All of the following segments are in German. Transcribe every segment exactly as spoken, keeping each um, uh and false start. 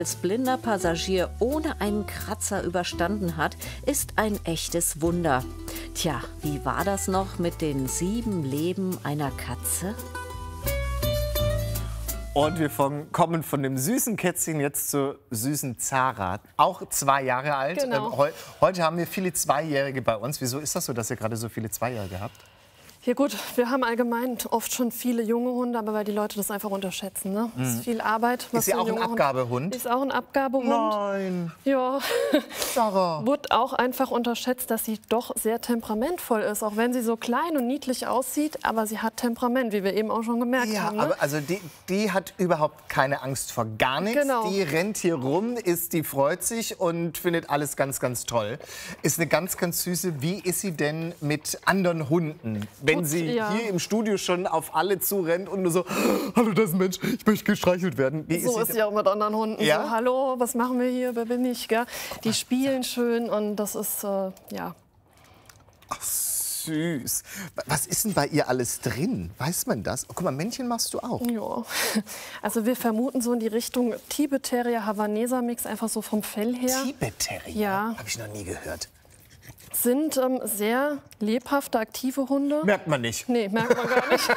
als blinder Passagier ohne einen Kratzer überstanden hat, ist ein echtes Wunder. Tja, wie war das noch mit den sieben Leben einer Katze? Und wir von, kommen von dem süßen Kätzchen jetzt zur süßen Zara. Auch zwei Jahre alt. Genau. Ähm, heu, heute haben wir viele Zweijährige bei uns. Wieso ist das so, dass ihr gerade so viele Zweijährige habt? Ja gut, wir haben allgemein oft schon viele junge Hunde, aber weil die Leute das einfach unterschätzen. Ne? Das ist viel Arbeit. Ist sie so auch ein Abgabehund? Ist auch ein Abgabehund. Nein. Ja. Sarah. Wird auch einfach unterschätzt, dass sie doch sehr temperamentvoll ist. Auch wenn sie so klein und niedlich aussieht, aber sie hat Temperament, wie wir eben auch schon gemerkt Ja, haben. Ne? aber also die, die hat überhaupt keine Angst vor gar nichts. Genau. Die rennt hier rum, ist, die freut sich und findet alles ganz, ganz toll. Ist eine ganz, ganz süße. Wie ist sie denn mit anderen Hunden? Wenn Gut, sie ja. hier im Studio schon auf alle zurennt und nur so, hallo, das ist ein Mensch, ich möchte gestreichelt werden. Wie So ist ist sie sie auch mit anderen Hunden. Ja? So, hallo, was machen wir hier, wer bin ich? Gell? Die spielen schön und das ist, äh, ja. Ach, süß. Was ist denn bei ihr alles drin? Weiß man das? Oh, guck mal, Männchen machst du auch. Ja, also wir vermuten so in die Richtung Tibet Terrier Havaneser Mix, einfach so vom Fell her. Tibet Terrier? Ja. Habe ich noch nie gehört. Sind ähm, sehr lebhafte, aktive Hunde. Merkt man nicht. Nee, merkt man gar nicht.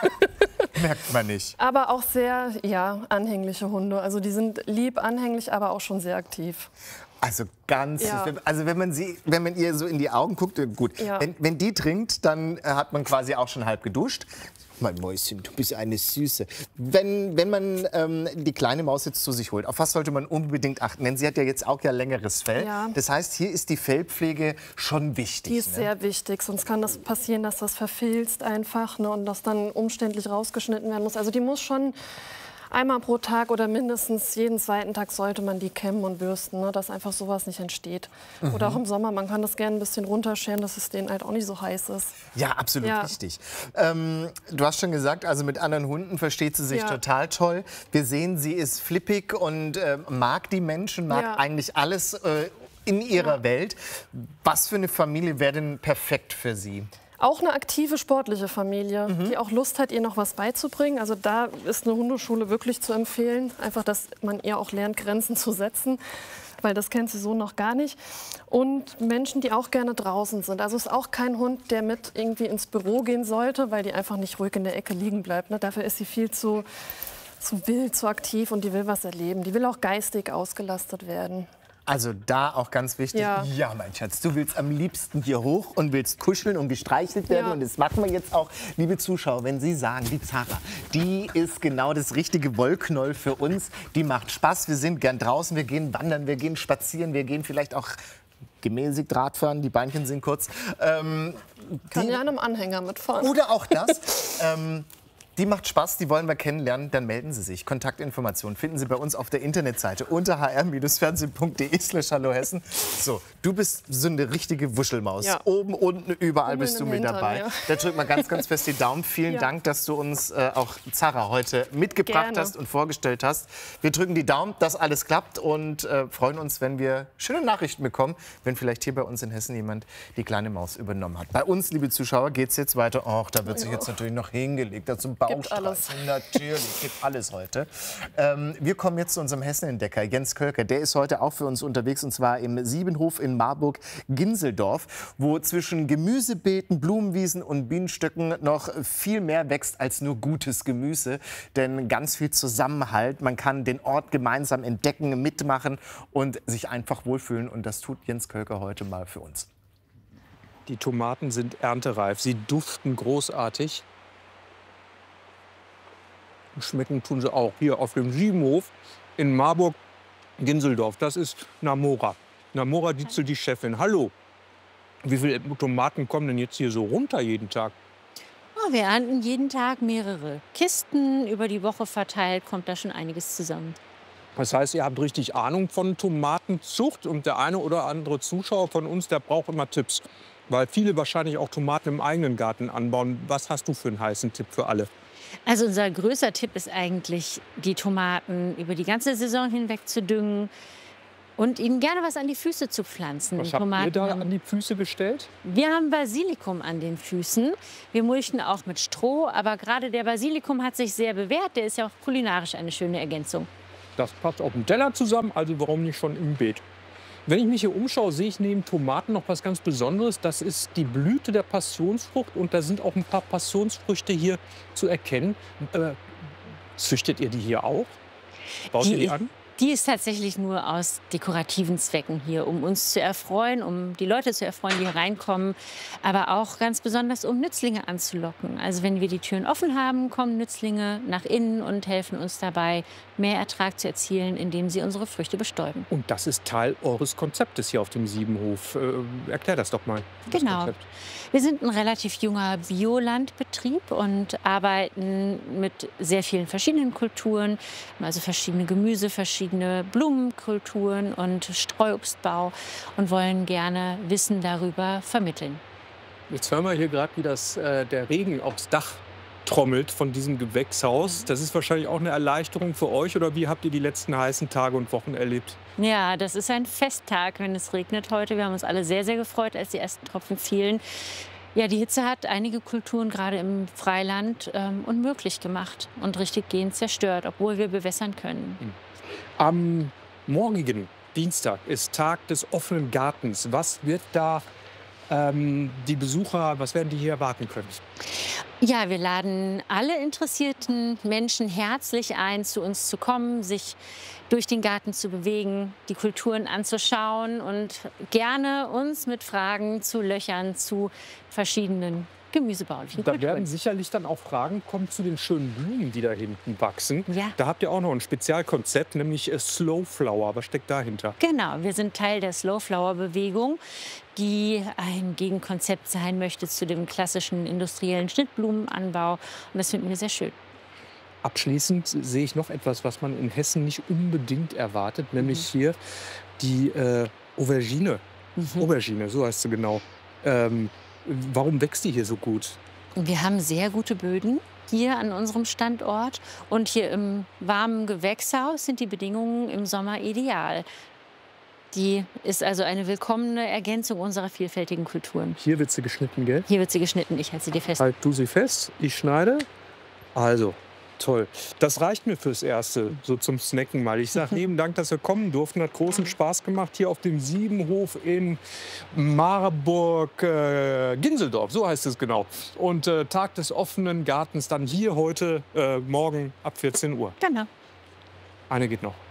Merkt man nicht. Aber auch sehr, ja, anhängliche Hunde. Also die sind lieb, anhänglich, aber auch schon sehr aktiv. Also ganz, Ja. also wenn man sie, wenn man ihr so in die Augen guckt, äh, gut. Ja. Wenn, wenn die trinkt, dann äh, hat man quasi auch schon halb geduscht. Mein Mäuschen, du bist eine Süße. Wenn, wenn man ähm, die kleine Maus jetzt zu sich holt, auf was sollte man unbedingt achten? Denn sie hat ja jetzt auch ja längeres Fell. Ja. Das heißt, hier ist die Fellpflege schon wichtig. Die ist ne? sehr wichtig, sonst kann das passieren, dass das verfilzt einfach, ne, und das dann umständlich rausgeschnitten werden muss. Also die muss schon einmal pro Tag oder mindestens jeden zweiten Tag sollte man die kämmen und bürsten, ne, dass einfach sowas nicht entsteht. Mhm. Oder auch im Sommer, man kann das gerne ein bisschen runterscheren, dass es denen halt auch nicht so heiß ist. Ja, absolut Ja. richtig. Ähm, du hast schon gesagt, also mit anderen Hunden versteht sie sich Ja. total toll. Wir sehen, sie ist flippig und äh, mag die Menschen, mag Ja. eigentlich alles äh, in ihrer Welt. Was für eine Familie wäre denn perfekt für sie? Auch eine aktive, sportliche Familie, die auch Lust hat, ihr noch was beizubringen. Also da ist eine Hundeschule wirklich zu empfehlen. Einfach, dass man ihr auch lernt, Grenzen zu setzen, weil das kennt sie so noch gar nicht. Und Menschen, die auch gerne draußen sind. Also es ist auch kein Hund, der mit irgendwie ins Büro gehen sollte, weil die einfach nicht ruhig in der Ecke liegen bleibt. Ne? Dafür ist sie viel zu, zu wild, zu aktiv und die will was erleben. Die will auch geistig ausgelastet werden. Also da auch ganz wichtig, ja. Ja. mein Schatz, du willst am liebsten hier hoch und willst kuscheln und gestreichelt werden. Ja. Und das machen wir jetzt auch, liebe Zuschauer, wenn Sie sagen, die Zara, die ist genau das richtige Wollknoll für uns. Die macht Spaß, wir sind gern draußen, wir gehen wandern, wir gehen spazieren, wir gehen vielleicht auch gemäßigt Radfahren, die Beinchen sind kurz. Ähm, Kann die, ja an einem Anhänger mitfahren. Oder auch das. ähm, Die macht Spaß, die wollen wir kennenlernen, dann melden Sie sich. Kontaktinformationen finden Sie bei uns auf der Internetseite unter h r fernsehen punkt de slash hallo Hessen. So, du bist so eine richtige Wuschelmaus. Ja. Oben, unten, überall Hummeln bist du im mit Hintern, dabei. ja. Da drück mal ganz, ganz fest die Daumen. Vielen Ja. Dank, dass du uns äh, auch Zara heute mitgebracht Gerne. hast und vorgestellt hast. Wir drücken die Daumen, dass alles klappt und äh, freuen uns, wenn wir schöne Nachrichten bekommen, wenn vielleicht hier bei uns in Hessen jemand die kleine Maus übernommen hat. Bei uns, liebe Zuschauer, geht es jetzt weiter. Och, da wird sich jetzt natürlich noch hingelegt, da zum Bauchstreifen. Natürlich, gibt alles heute. Ähm, wir kommen jetzt zu unserem Hessenentdecker, Jens Kölker. Der ist heute auch für uns unterwegs, und zwar im Siebenhof in Marburg-Ginseldorf, wo zwischen Gemüsebeeten, Blumenwiesen und Bienenstöcken noch viel mehr wächst als nur gutes Gemüse. Denn ganz viel Zusammenhalt, man kann den Ort gemeinsam entdecken, mitmachen und sich einfach wohlfühlen. Und das tut Jens Kölker heute mal für uns. Die Tomaten sind erntereif, sie duften großartig. Schmecken tun sie auch. Hier auf dem Siebenhof in Marburg-Ginseldorf. Das ist Namora. Namora Dietzel, die Chefin. Hallo. Wie viele Tomaten kommen denn jetzt hier so runter jeden Tag? Oh, wir ernten jeden Tag mehrere Kisten. Über die Woche verteilt kommt da schon einiges zusammen. Das heißt, ihr habt richtig Ahnung von Tomatenzucht. Und der eine oder andere Zuschauer von uns, der braucht immer Tipps. Weil viele wahrscheinlich auch Tomaten im eigenen Garten anbauen. Was hast du für einen heißen Tipp für alle? Also unser größter Tipp ist eigentlich, die Tomaten über die ganze Saison hinweg zu düngen und ihnen gerne was an die Füße zu pflanzen. Was Die habt ihr Tomaten da haben- an die Füße bestellt? Wir haben Basilikum an den Füßen. Wir mulchen auch mit Stroh, aber gerade der Basilikum hat sich sehr bewährt. Der ist ja auch kulinarisch eine schöne Ergänzung. Das passt auf dem Teller zusammen, also warum nicht schon im Beet? Wenn ich mich hier umschaue, sehe ich neben Tomaten noch was ganz Besonderes. Das ist die Blüte der Passionsfrucht und da sind auch ein paar Passionsfrüchte hier zu erkennen. Äh, züchtet ihr die hier auch? Baut ihr die an? Die ist tatsächlich nur aus dekorativen Zwecken hier, um uns zu erfreuen, um die Leute zu erfreuen, die hier reinkommen, aber auch ganz besonders, um Nützlinge anzulocken. Also wenn wir die Türen offen haben, kommen Nützlinge nach innen und helfen uns dabei, mehr Ertrag zu erzielen, indem sie unsere Früchte bestäuben. Und das ist Teil eures Konzeptes hier auf dem Siebenhof. Äh, erklär das doch mal. Das Genau. Konzept. Wir sind ein relativ junger Biolandbetrieb und arbeiten mit sehr vielen verschiedenen Kulturen, also verschiedene Gemüse, verschiedene Blumenkulturen und Streuobstbau und wollen gerne Wissen darüber vermitteln. Jetzt hören wir hier gerade, wie das, äh, der Regen aufs Dach trommelt von diesem Gewächshaus. Das ist wahrscheinlich auch eine Erleichterung für euch. Oder wie habt ihr die letzten heißen Tage und Wochen erlebt? Ja, das ist ein Festtag, wenn es regnet heute. Wir haben uns alle sehr, sehr gefreut, als die ersten Tropfen fielen. Ja, die Hitze hat einige Kulturen gerade im Freiland ähm, unmöglich gemacht und richtig gehend zerstört, obwohl wir bewässern können. Am morgigen Dienstag ist Tag des offenen Gartens. Was wird da ähm, die Besucher, was werden die hier erwarten können? Ja, wir laden alle interessierten Menschen herzlich ein, zu uns zu kommen, sich durch den Garten zu bewegen, die Kulturen anzuschauen und gerne uns mit Fragen zu löchern zu verschiedenen gemüsebaulichen Da Kulturen. werden sicherlich dann auch Fragen kommen zu den schönen Blumen, die da hinten wachsen. Ja. Da habt ihr auch noch ein Spezialkonzept, nämlich äh, Slow Flower. Was steckt dahinter? Genau, wir sind Teil der Slow-Flower-Bewegung, die ein Gegenkonzept sein möchte zu dem klassischen industriellen Schnittblumenanbau. Und das finden wir sehr schön. Abschließend sehe ich noch etwas, was man in Hessen nicht unbedingt erwartet, nämlich hier die äh, Aubergine. Mhm. Aubergine, so heißt sie genau. Ähm, warum wächst die hier so gut? Wir haben sehr gute Böden hier an unserem Standort. Und hier im warmen Gewächshaus sind die Bedingungen im Sommer ideal. Die ist also eine willkommene Ergänzung unserer vielfältigen Kulturen. Hier wird sie geschnitten, gell? Hier wird sie geschnitten, ich halte sie dir fest. Halt du sie fest, ich schneide. Also, toll. Das reicht mir fürs Erste, so zum Snacken mal. Ich sage lieben Dank, dass wir kommen durften. Hat großen Spaß gemacht hier auf dem Siebenhof in Marburg, äh, Ginseldorf, so heißt es genau. Und äh, Tag des offenen Gartens dann hier heute, äh, morgen ab vierzehn Uhr. Genau. Eine geht noch.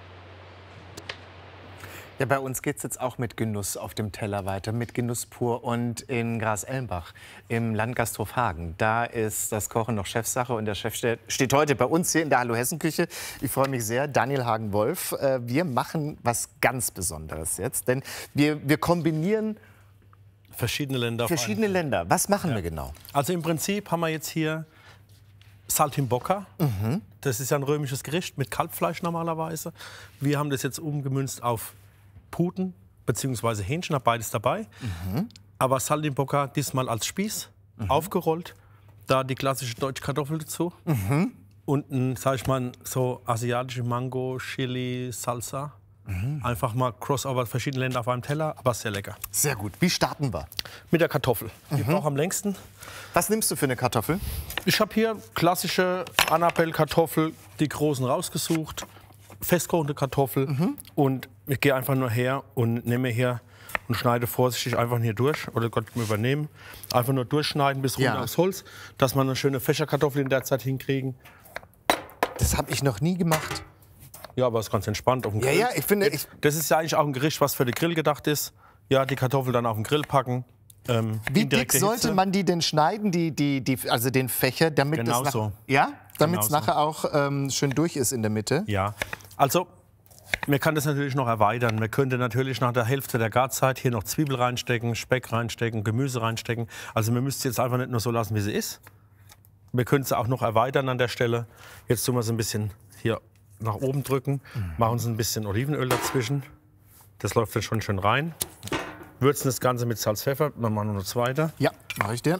Ja, bei uns geht es jetzt auch mit Genuss auf dem Teller weiter, mit Genuss pur. Und in Gras-Ellenbach im Landgasthof Hagen, da ist das Kochen noch Chefsache. Und der Chef steht, steht heute bei uns hier in der Hallo-Hessen-Küche. Ich freue mich sehr, Daniel Hagen-Wolf. Äh, wir machen was ganz Besonderes jetzt, denn wir, wir kombinieren verschiedene Länder. verschiedene Länder. Was machen Ja. wir genau? Also im Prinzip haben wir jetzt hier Saltimbocca. Mhm. Das ist ja ein römisches Gericht mit Kalbfleisch normalerweise. Wir haben das jetzt umgemünzt auf Puten bzw. Hähnchen, habe beides dabei. Mhm. Aber Saltimbocca diesmal als Spieß, Mhm. aufgerollt. Da die klassische deutsche Kartoffel dazu. Mhm. Und ein, sag ich mal, so asiatische Mango, Chili, Salsa. Mhm. Einfach mal Crossover, verschiedene Länder auf einem Teller, aber sehr lecker. Sehr gut. Wie starten wir? Mit der Kartoffel. Die Mhm. braucht am längsten. Was nimmst du für eine Kartoffel? Ich habe hier klassische Annabelle-Kartoffel, die großen rausgesucht, festkochende Kartoffel. Mhm. Und ich gehe einfach nur her und nehme hier und schneide vorsichtig einfach hier durch. Oder Gott übernehmen. Einfach nur durchschneiden bis runter Ja. aufs Holz, dass wir eine schöne Fächerkartoffel in der Zeit hinkriegen. Das habe ich noch nie gemacht. Ja, aber es ist ganz entspannt auf dem Ja, Grill. ja, ich finde, ich- das ist ja eigentlich auch ein Gericht, was für den Grill gedacht ist. Ja, die Kartoffel dann auf den Grill packen. Ähm, Wie dick indirekte sollte Hitze. man die denn schneiden, die, die, die, also den Fächer, damit Genau das nach, so. ja, damit es Genau so. nachher auch ähm, schön durch ist in der Mitte? Ja, also man kann das natürlich noch erweitern. Man könnte natürlich nach der Hälfte der Garzeit hier noch Zwiebel reinstecken, Speck reinstecken, Gemüse reinstecken. Also man müsste es jetzt einfach nicht nur so lassen, wie sie ist. Wir können sie auch noch erweitern an der Stelle. Jetzt tun wir sie ein bisschen hier nach oben drücken, machen uns ein bisschen Olivenöl dazwischen. Das läuft dann schon schön rein. Würzen das Ganze mit Salz, Pfeffer. Dann machen wir noch eine zweite. Ja, mache ich dir.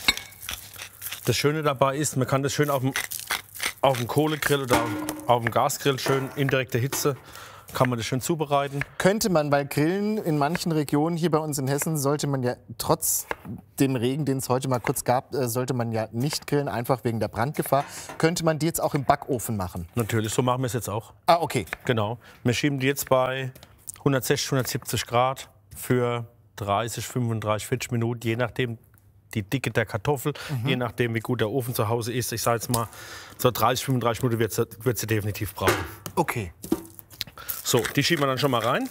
Das Schöne dabei ist, man kann das schön auf dem, auf dem Kohlegrill oder auf, auf dem Gasgrill schön indirekte Hitze kann man das schön zubereiten. Könnte man, weil Grillen in manchen Regionen hier bei uns in Hessen sollte man ja trotz dem Regen, den es heute mal kurz gab, äh, sollte man ja nicht grillen, einfach wegen der Brandgefahr. Könnte man die jetzt auch im Backofen machen? Natürlich, so machen wir es jetzt auch. Ah, okay. Genau. Wir schieben die jetzt bei hundertsechzig, hundertsiebzig Grad für dreißig, fünfunddreißig, vierzig Minuten, je nachdem die Dicke der Kartoffel, mhm. je nachdem wie gut der Ofen zu Hause ist. Ich sage jetzt mal, so dreißig, fünfunddreißig Minuten wird sie, wird sie definitiv brauchen. Okay. So, die schieben wir dann schon mal rein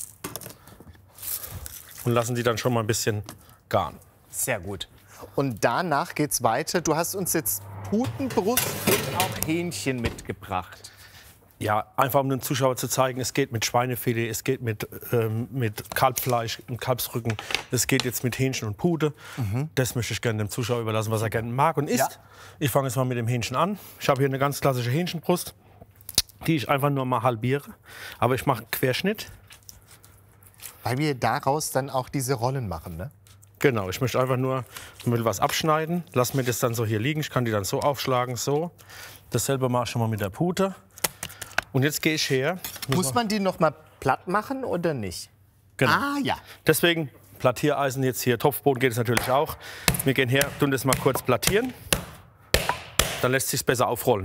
und lassen die dann schon mal ein bisschen garen. Sehr gut. Und danach geht's weiter. Du hast uns jetzt Putenbrust und auch Hähnchen mitgebracht. Ja, einfach um den Zuschauer zu zeigen, es geht mit Schweinefilet, es geht mit, ähm, mit Kalbfleisch und Kalbsrücken, es geht jetzt mit Hähnchen und Pute. Mhm. Das möchte ich gerne dem Zuschauer überlassen, was er gerne mag und isst. Ja. Ich fange jetzt mal mit dem Hähnchen an. Ich habe hier eine ganz klassische Hähnchenbrust, die ich einfach nur mal halbiere. Aber ich mache einen Querschnitt. Weil wir daraus dann auch diese Rollen machen, ne? Genau, ich möchte einfach nur mit was abschneiden. Lass mir das dann so hier liegen. Ich kann die dann so aufschlagen, so. Dasselbe mache ich schon mal mit der Pute. Und jetzt gehe ich her. Muss man die noch mal platt machen oder nicht? Genau. Ah, ja. Deswegen Plattiereisen jetzt hier. Topfboden geht es natürlich auch. Wir gehen her, tun das mal kurz plattieren. Dann lässt sich besser aufrollen.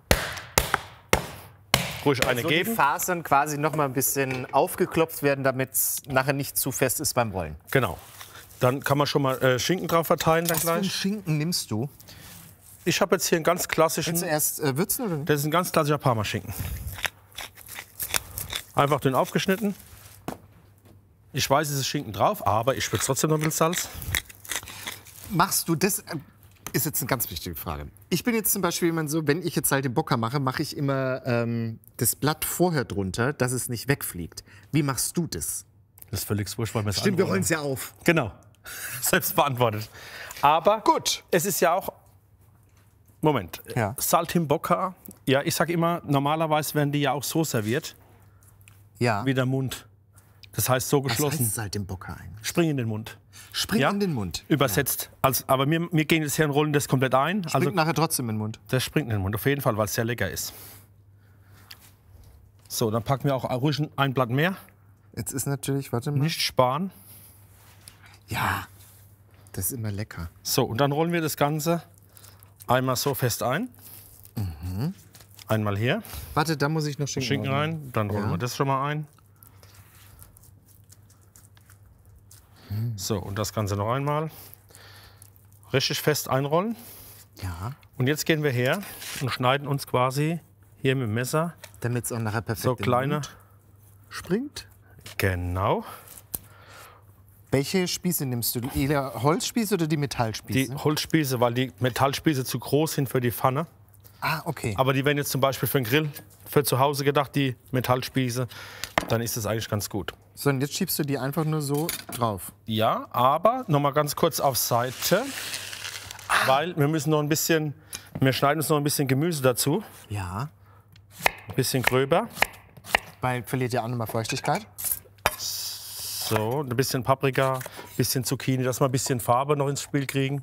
Ruhig eine so geben. Die Fasern quasi noch mal ein bisschen aufgeklopft werden, damit es nachher nicht zu fest ist beim Rollen. Genau. Dann kann man schon mal äh, Schinken drauf verteilen. Dann Was gleich. für einen Schinken nimmst du? Ich habe jetzt hier einen ganz klassischen. Willst du erst äh, würzen oder nicht? Das ist ein ganz klassischer Parmaschinken. Einfach dünn aufgeschnitten. Ich weiß, es ist Schinken drauf, aber ich spritze trotzdem noch ein bisschen Salz. Machst du das? Ist jetzt eine ganz wichtige Frage. Ich bin jetzt zum Beispiel immer so, wenn ich jetzt Saltimbocca mache, mache ich immer ähm, das Blatt vorher drunter, dass es nicht wegfliegt. Wie machst du das? Das ist völlig wurscht, weil wir es Stimmt, wir anrollen. rollen es ja auf. Genau. Selbst beantwortet. Aber gut. Es ist ja auch. Moment. Ja. Saltimbocca. Ja, ich sage immer, normalerweise werden die ja auch so serviert. Ja. Wie der Mund. Das heißt so Was geschlossen. heißt Saltimbocca eigentlich? Spring in den Mund. Spring Ja? in den Mund. Übersetzt. Also, aber wir, wir gehen jetzt hier und rollen das komplett ein. Springt Also, nachher trotzdem in den Mund. das springt in den Mund, auf jeden Fall, weil es sehr lecker ist. So, dann packen wir auch ruhig ein Blatt mehr. Jetzt ist natürlich, warte mal. Nicht sparen. Ja, das ist immer lecker. So, und dann rollen wir das Ganze einmal so fest ein. Mhm. Einmal hier. Warte, da muss ich noch Schinken, Schinken rein, dann rollen Ja. wir das schon mal ein. So, und das Ganze noch einmal. Richtig fest einrollen. Ja, Und jetzt gehen wir her und schneiden uns quasi hier mit dem Messer damit es auch nachher perfekt so in den kleine. Mund springt. Genau. Welche Spieße nimmst du? Die eher Holzspieße oder die Die Metallspieße? Holzspieße, weil die Metallspieße zu groß sind für die Pfanne. Ah, okay. Aber die werden jetzt zum Beispiel für den Grill, für zu Hause gedacht, die Metallspieße. Dann ist das eigentlich ganz gut. So, und jetzt schiebst du die einfach nur so drauf. Ja, aber noch mal ganz kurz auf Seite, weil wir müssen noch ein bisschen, wir schneiden uns noch ein bisschen Gemüse dazu, Ja. ein bisschen gröber. Weil verliert ja auch nochmal Feuchtigkeit. So, ein bisschen Paprika, ein bisschen Zucchini, dass wir ein bisschen Farbe noch ins Spiel kriegen.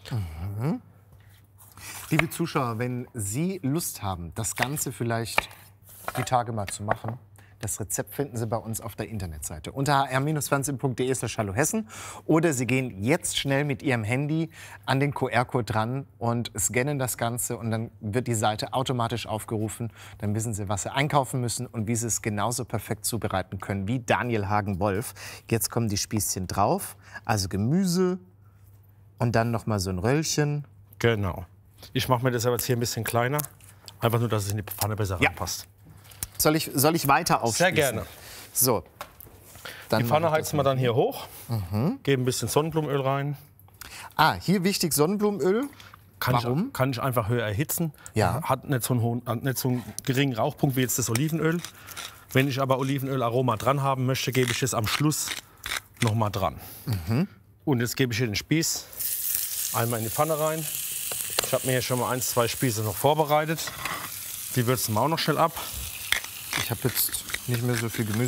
Liebe Zuschauer, wenn Sie Lust haben, das Ganze vielleicht die Tage mal zu machen, das Rezept finden Sie bei uns auf der Internetseite unter h r fernsehen punkt d e slash hallo Hessen. Oder Sie gehen jetzt schnell mit Ihrem Handy an den Q R-Code dran und scannen das Ganze und dann wird die Seite automatisch aufgerufen. Dann wissen Sie, was Sie einkaufen müssen und wie Sie es genauso perfekt zubereiten können wie Daniel Hagen-Wolf. Jetzt kommen die Spießchen drauf, also Gemüse und dann noch mal so ein Röllchen. Genau. Ich mache mir das aber jetzt hier ein bisschen kleiner, einfach nur, dass es in die Pfanne besser Ja. reinpasst. Soll ich, soll ich weiter aufspießen? Sehr gerne. So. Dann Die Pfanne mache ich heizen wir dann hier hoch, geben ein bisschen Sonnenblumenöl rein. Ah, hier wichtig Sonnenblumenöl. Kann Warum? Ich, kann ich einfach höher erhitzen. Ja. Hat nicht so, einen hohen, hat nicht so einen geringen Rauchpunkt wie jetzt das Olivenöl. Wenn ich aber Olivenölaroma dran haben möchte, gebe ich es am Schluss noch mal dran. Mhm. Und jetzt gebe ich hier den Spieß einmal in die Pfanne rein. Ich habe mir hier schon mal ein, zwei Spieße noch vorbereitet. Die würzen wir auch noch schnell ab. Ich habe jetzt nicht mehr so viel Gemüse.